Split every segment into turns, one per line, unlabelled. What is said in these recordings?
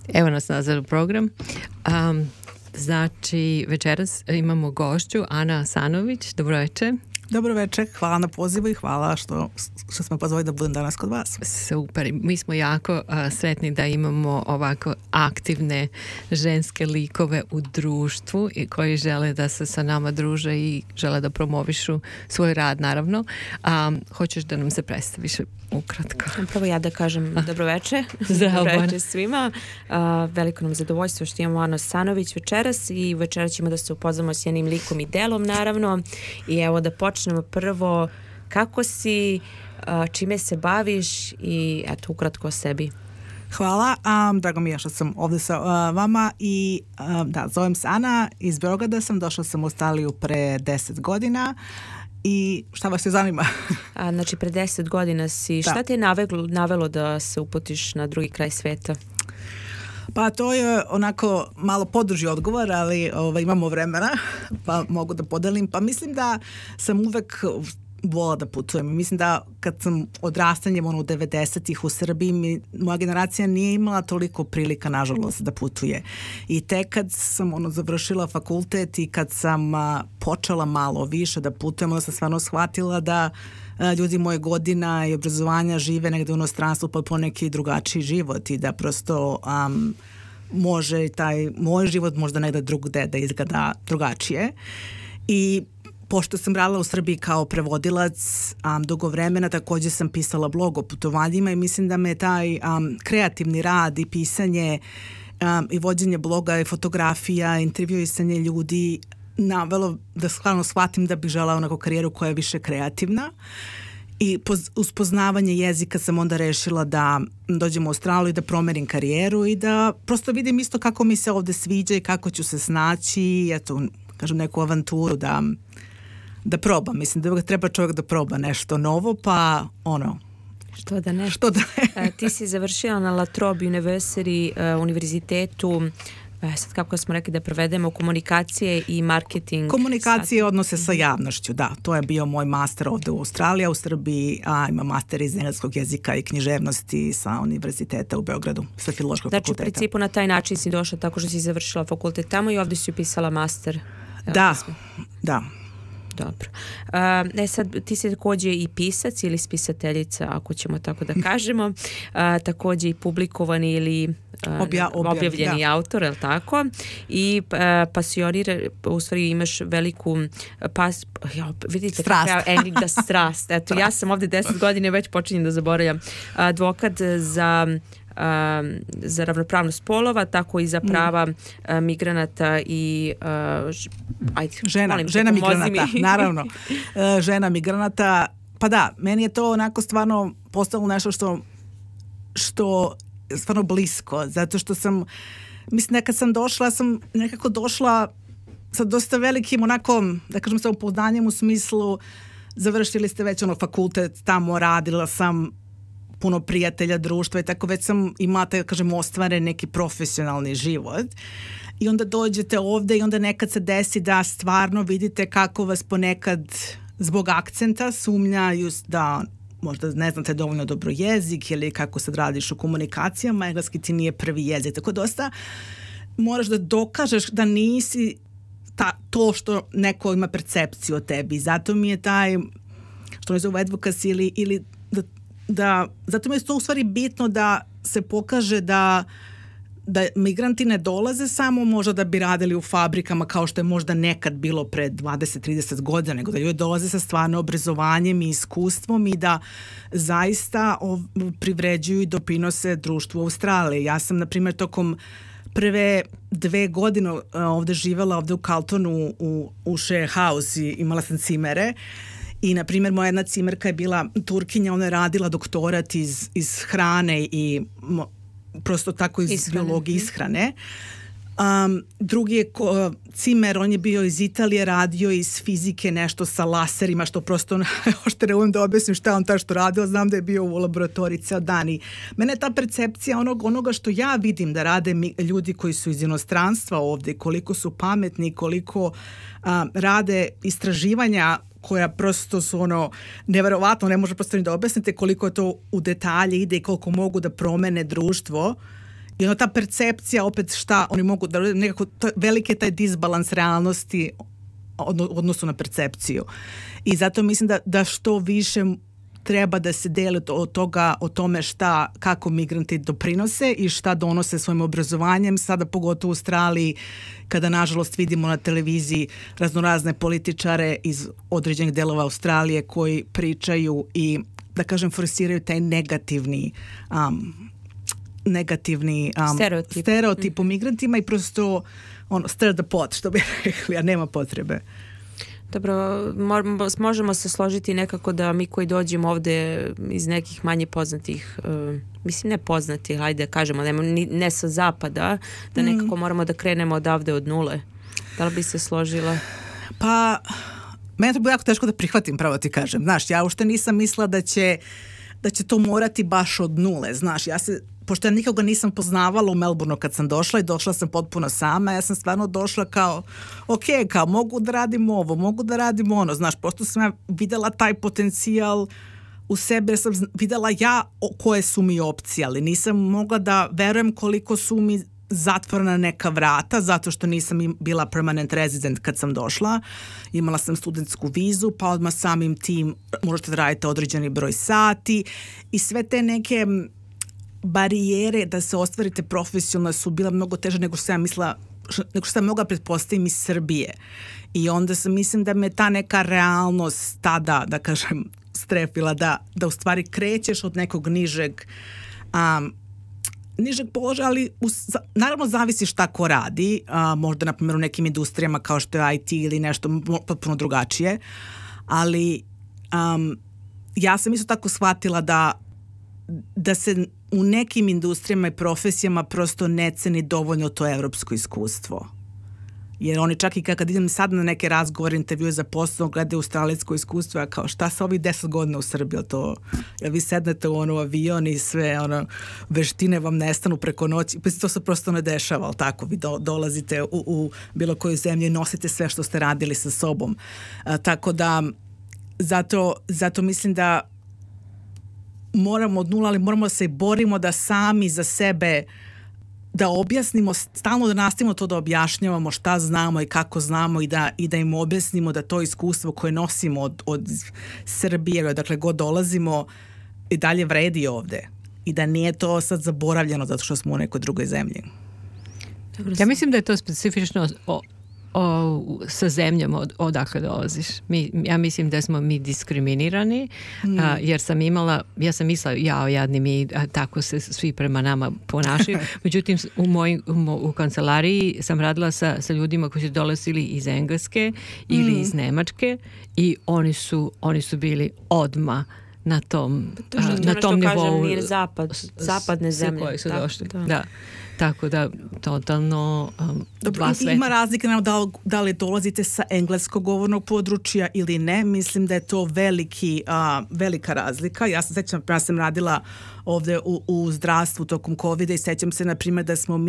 Evo nas nazad u program. Znači, večeras imamo gošću, Ana Asanović. Dobro večer.
Dobro večer, hvala na pozivu i hvala što smo pozvali da budem danas kod vas.
Super, mi smo jako sretni da imamo ovako aktivne ženske likove u društvu i koji žele da se sa nama druže i žele da promovišu svoj rad, naravno. Hoćeš da nam se predstaviš ukratko?
Prvo ja da kažem dobro večer.
Zdravo.
Dobro večer svima. Veliko nam zadovoljstvo što imamo Anu Asanović večeras i večeras ćemo da se upoznamo s jednim likom i delom, naravno. I evo da počnemo prvo, kako si, čime se baviš i eto ukratko o sebi.
Hvala, drago mi je što sam ovdje sa vama i da, zovem se Ana, iz Beograda sam, došla sam u Australiju pre 10 godina i šta vas je zanima?
Znači pre 10 godina si, šta te je navelo da se uputiš na drugi kraj sveta?
Pa to je onako malo poduži odgovor, ali imamo vremena pa mogu da podelim. Pa mislim da sam uvek vola da putujem. Mislim da kad sam odrastanjem u 90-ih u Srbiji, moja generacija nije imala toliko prilika, nažalost, da putuje. I tek kad sam završila fakultet i kad sam počela malo više da putujem, onda sam stvarno shvatila da ljudi moje godina i obrazovanja žive negde u inostranstvu pa po neki drugačiji život i da prosto može taj moj život možda negde drugde da izgleda drugačije. I pošto sam radila u Srbiji kao prevodilac dugo vremena, također sam pisala blog o putovanjima i mislim da me taj kreativni rad i pisanje i vođenje bloga i fotografija, intervjuisanje ljudi navelo da stvarno shvatim da bih želala onako karijeru koja je više kreativna. I uz poznavanje jezika sam onda rešila da dođem u Australiju i da promerim karijeru i da prosto vidim isto kako mi se ovdje sviđa i kako ću se snaći i eto, kažem, neku avanturu da probam. Mislim da treba čovjek da proba nešto novo, pa
Što da ne. Ti si završila na La Trobe University univerzitetu, sad kako smo rekli da prevedemo, komunikacije i marketing.
Komunikacije odnose sa javnošću, da. To je bio moj master ovdje u Australiji, u Srbiji, ima master iz engleskog jezika i književnosti sa univerziteta u Beogradu, sa filološkog fakulteta.
Znači u principu na taj način si došla tako što si završila fakultet tamo i ovdje si upisala master.
Da.
Dobro. Sad ti si također i pisac ili spisateljica, ako ćemo tako da kažemo, također i publikovani ili objavljeni autor, je li tako? I u stvari imaš veliku vidite strast. Eto, ja sam ovdje 10 godina već počinjem da zaboravljam. Advokat za ravnopravnost polova, tako i za prava migranata i
žena migranata, naravno. Žena migranata, pa da, meni je to onako stvarno postalo nešto što stvarno blisko, zato što sam, mislim, nekad sam nekako došla sa dosta velikim onako, da kažem, samopouznanjem u smislu završili ste već fakultet, tamo radila sam, puno prijatelja, društva i tako, već sam imala, da kažem, ostvaren neki profesionalni život i onda dođete ovdje i onda nekad se desi da stvarno vidite kako vas ponekad zbog akcenta sumnjaju da možda ne znate dovoljno dobro jezik ili kako sad radiš u komunikacijama, engleski ti nije prvi jezik, tako dosta moraš da dokažeš da nisi to što neko ima percepciju o tebi. Zato mi je taj, što ne zove advocacy ili zato mi je to u stvari bitno da se pokaže da migranti ne dolaze samo možda da bi radili u fabrikama kao što je možda nekad bilo pred 20-30 godina, nego da ljudi dolaze sa stvarno obrazovanjem i iskustvom i da zaista privređuju i doprinose društvu u Australiji. Ja sam, na primjer, tokom prve 2 godine ovdje živjela ovdje u Carltonu u share house i imala sam cimere. I, na primjer, moja jedna cimerka je bila Turkinja, ona je radila doktorat iz hrane i prosto tako iz biologije ishrane. Drugi je cimer, on je bio iz Italije, radio iz fizike nešto sa laserima, što prosto što ne umem da objasnim šta on ta što radio, znam da je bio u laboratoriji ceo dan i mene ta percepcija onoga što ja vidim da rade ljudi koji su iz inostranstva ovdje, koliko su pametni, koliko rade istraživanja koja prosto su neverovatno, ne može prosto ni da objasnite koliko to u detalje ide i koliko mogu da promene društvo I onda ta percepcija opet šta oni mogu da nekako veliki je taj disbalans realnosti odnosu na percepciju. I zato mislim da što više treba da se deli od toga, o tome kako migranti doprinose i šta donose svojim obrazovanjem. Sada pogotovo u Australiji, kada nažalost vidimo na televiziji raznorazne političare iz određenih delova Australije koji pričaju i, da kažem, forsiraju taj negativni stereotip o migrantima i prosto stir the pot, što bi rekli, a nema potrebe.
Dobro, možemo se složiti nekako da mi koji dođemo ovde iz nekih manje poznatih, mislim ne poznatih, hajde kažemo, ne sa zapada, da nekako moramo da krenemo odavde od nule. Da li bi se složila?
Pa, meni to bilo jako teško da prihvatim, pravo ti kažem. Znaš, ja uopšte nisam mislila da će to morati baš od nule, znaš, pošto ja nikoga nisam poznavala u Melbourneu kad sam došla i došla sam potpuno sama, ja sam stvarno došla kao, kao mogu da radim ovo, mogu da radim ono, znaš, prosto sam ja videla taj potencijal u sebi, jer sam videla koje su mi opcije, ali nisam mogla da verujem koliko su mi zatvorena neka vrata, zato što nisam bila permanent resident kad sam došla. Imala sam studentsku vizu, pa odmah samim tim možete da radite određeni broj sati i sve te neke barijere da se ostvarite profesionalno su bila mnogo teže nego što sam ja mislila, nego što sam mogla pretpostaviti iz Srbije. I onda mislim da me ta neka realnost tada, da kažem, strepila da u stvari krećeš od nekog nižeg položaja, ali naravno zavisi šta ko radi, možda na primjer u nekim industrijama kao što je IT ili nešto potpuno drugačije, ali ja sam isto tako shvatila da se u nekim industrijama i profesijama prosto ne ceni dovoljno to evropsko iskustvo. Jer oni čak i kad idem sad na neke razgovore, intervjue za posao, glede australijsko iskustvo, ja kao šta sa ovih 10 godina u Srbiji, jel vi sednete u avion i sve veštine vam nestanu preko noći, pa to se prosto ne dešava, ali tako, vi dolazite u bilo koju zemlju i nosite sve što ste radili sa sobom. Tako da, zato mislim da moramo od nula, ali moramo da se borimo da sami za sebe da objasnimo, stalno da nastavimo to da objašnjavamo šta znamo i kako znamo i da im objasnimo da to iskustvo koje nosimo od Srbije, dakle god dolazimo, i dalje vredi ovde. I da nije to sad zaboravljeno zato što smo u nekoj drugoj zemlji.
Ja mislim da je to specifično sa zemljom odakle dolaziš. Ja mislim da smo mi diskriminirani, jer ja sam mislila, jadni mi, tako se svi prema nama ponašaju. Međutim, u kancelariji sam radila sa ljudima koji su dolazili iz Engleske ili iz Nemačke i oni su bili odmah na tom nivou.
Kažem, zapadne zemlje.
Koje su došli. Da. Tako da, totalno dva sveta.
Ima razlike da li dolazite sa engleskog govornog područja ili ne. Mislim da je to velika razlika. Ja se sećam, ja sam radila ovde u zdravstvu tokom COVID-a i sećam se, na primjer,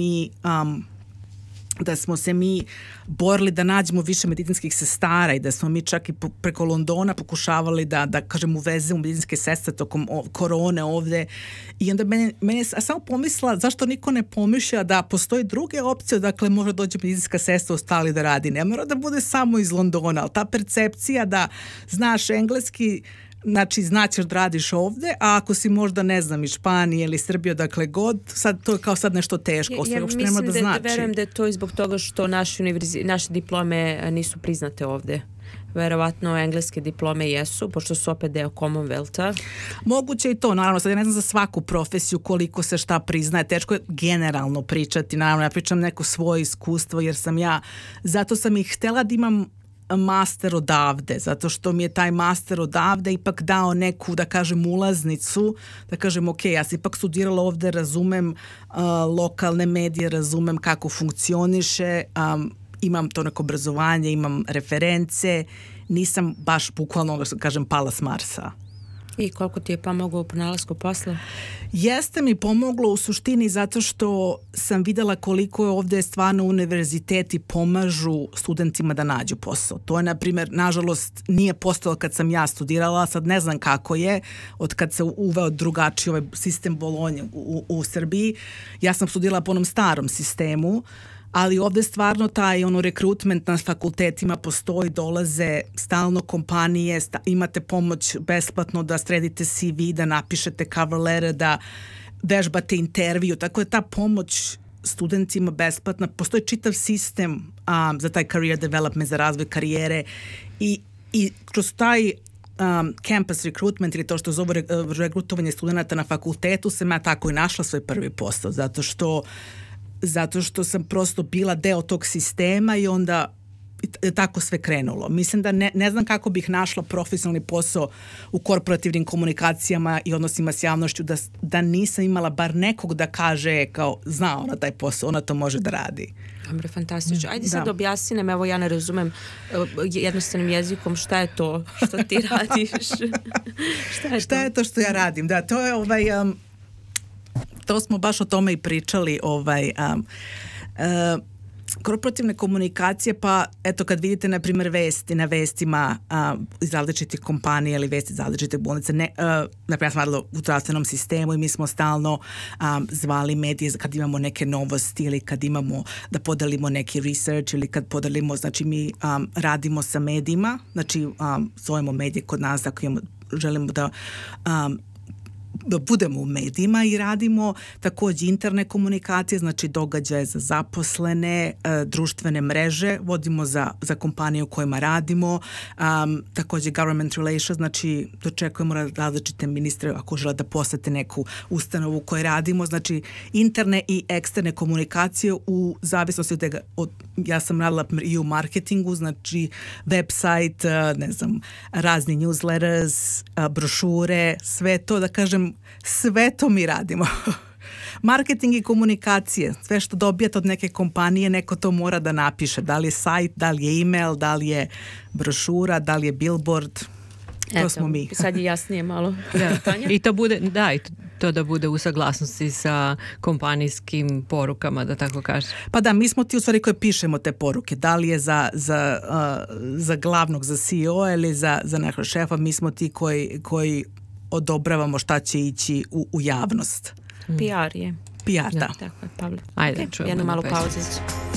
da smo se mi borili da nađemo više medicinskih sestara i da smo mi čak i preko Londona pokušavali da kažem, uvezemo medicinske sestre tokom korone ovde. I onda meni samo pomislila zašto niko ne pomišlja da postoji druge opcije, dakle može dođe medicinska sestra u Australiji da radi. Ne mora da bude samo iz Londona, ali ta percepcija da znaš engleski, znači znaćeš da radiš ovde, a ako si možda, ne znam, iz Španije ili Srbije, dakle god, sad to je kao sad nešto teško.
Ja mislim da verujem da je to i zbog toga što naše diplome nisu priznate ovde. Verovatno engleske diplome jesu, pošto su opet deo Commonwealtha.
Moguće i to, naravno, sad ja ne znam za svaku profesiju koliko se šta priznaje, teško je generalno pričati, naravno ja pričam neko svoje iskustvo jer zato sam i htela da imam master odavde, zato što mi je taj master odavde ipak dao neku, da kažem, ulaznicu, da kažem, ja sam ipak studirala ovde, razumem lokalne medije, razumem kako funkcioniše, imam to neko obrazovanje, imam reference, nisam baš bukvalno, da kažem, pala s Marsa.
I koliko ti je pomoglo u pronalasku posla?
Jeste mi pomoglo u suštini zato što sam videla koliko je ovdje stvarno univerziteti pomažu studentima da nađu posao. To je, na primjer, nažalost, nije postalo kad sam ja studirala, sad ne znam kako je, od kad se uveo drugačiji ovaj sistem Bolonje u Srbiji. Ja sam studirala po onom starom sistemu, ali ovdje stvarno taj rekrutment na fakultetima postoji, dolaze stalno kompanije, imate pomoć besplatno da sredite CV, da napišete cover letter, da vežbate intervju, tako da ta pomoć studentima besplatna, postoji čitav sistem za taj career development, za razvoj karijere i kroz taj campus recruitment ili to što zove regrutovanje studenta na fakultetu sam ja tako i našla svoj prvi posao, zato što sam prosto bila deo tog sistema i onda tako sve krenulo. Mislim da ne znam kako bih našla profesionalni posao u korporativnim komunikacijama i odnosima s javnošću da nisam imala bar nekog da kaže kao zna ona taj posao, ona to može da radi.
Dobre, fantastično. Ajde sad objasni nam, evo ja ne razumem jednostavnim jezikom šta je to što ti radiš.
Šta je to što ja radim? Da, to je to smo baš o tome i pričali, korporativne komunikacije, pa eto kad vidite na primjer vesti na vestima iz različitih kompanija ili vesti iz različite bolnice, na primjer ja sam radila u zdravstvenom sistemu i mi smo stalno zvali medije kad imamo neke novosti ili kad imamo da podelimo neki research ili kad podelimo, znači mi radimo sa medijima, znači zovemo medije kod nas ako želimo da budemo u medijima i radimo također interne komunikacije, znači događaje za zaposlene, društvene mreže, vodimo za kompanije u kojima radimo, također government relations, znači dočekujemo različite ministre ako žele da posete neku ustanovu u kojoj radimo, znači interne i eksterne komunikacije u zavisnosti od ja sam radila i u marketingu, znači website, ne znam, razni newsletters, brošure, sve to, da kažem, sve to mi radimo. Marketing i komunikacije, sve što dobijete od neke kompanije, neko to mora da napiše. Da li je sajt, da li je email, da li je brošura, da li je billboard. To smo mi.
Sad je jasnije malo.
I to bude, to da bude u saglasnosti sa kompanijskim porukama, da tako kažem.
Pa da, mi smo ti u stvari koji pišemo te poruke. Da li je za glavnog, za CEO ili za našeg šefa, mi smo ti koji odobravamo šta će ići u javnost.
PR je.
PR, da.
Tako je, Pavle.
Ajde, čujemo
jednu malu pauzicu.